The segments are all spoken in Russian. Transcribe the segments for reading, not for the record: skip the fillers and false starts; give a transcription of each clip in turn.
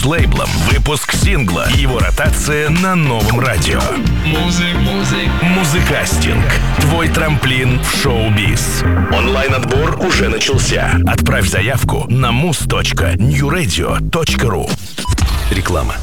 с лейблом, выпуск сингла, его ротация на новом радио. Музыкастинг. Твой трамплин в шоу-биз. Онлайн-отбор уже начался. Отправь заявку на muz.newradio.ru. Реклама.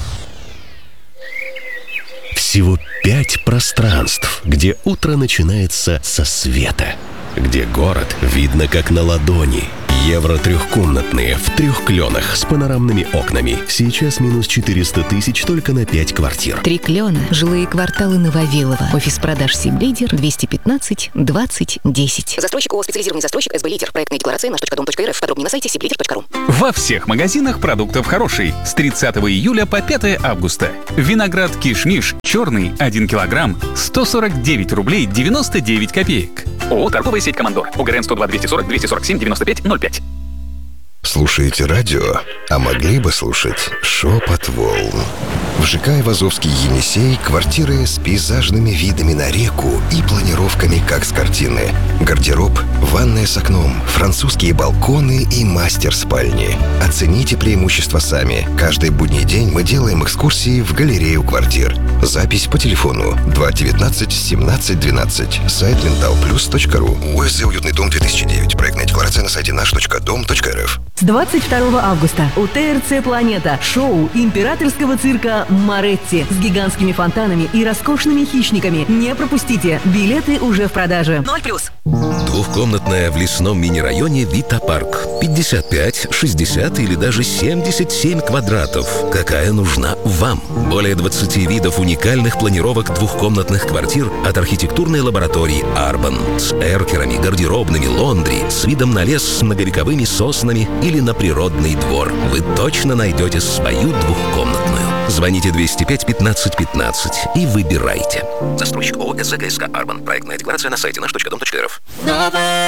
Всего 5 пространств, где утро начинается со света, где город видно как на ладони. Евро трехкомнатные в 3 кленах с панорамными окнами. Сейчас минус 400 тысяч только на 5 квартир. 3 клена. Жилые кварталы Нововилово. Офис продаж «Сиблидер», 215 20 10. Застройщик ООО «Специализированный застройщик СБ Лидер». Проектная декларация наш.дом.рф. Подробнее на сайте sibliter.ru. Во всех магазинах продуктов хороший. С 30 июля по 5 августа. Виноград Кишмиш черный 1 килограмм 149 рублей 99 копеек. ООО «Торговая сеть Командор». УГРН 102 240 247 95 05. Слушаете радио, а могли бы слушать «Шепот волн». В ЖК Айвазовский Енисей квартиры с пейзажными видами на реку и планировками, как с картины. Гардероб, ванная с окном, французские балконы и мастер-спальни. Оцените преимущества сами. Каждый будний день мы делаем экскурсии в галерею квартир. Запись по телефону 219 17 12. Сайт mentalplus.ru. ОСЗ «Уютный дом 2009». Проектная декларация на сайте наш.дом.рф. С 22 августа у ТРЦ «Планета» шоу императорского цирка «Моретти» с гигантскими фонтанами и роскошными хищниками. Не пропустите, билеты уже в продаже. 0+. Двухкомнатная в лесном мини-районе Вита-парк. 55, 60 или даже 77 квадратов. Какая нужна вам? Более 20 видов уникальных планировок двухкомнатных квартир от архитектурной лаборатории «Арбан». С эркерами, гардеробными, лондри, с видом на лес с многовековыми соснами или на природный двор. Вы точно найдете свою двухкомнатную. Звоните 205 15 15 и выбирайте. Застройщик ООО «СЗГСК Арбан». Проектная декларация на сайте наш.дом.рф.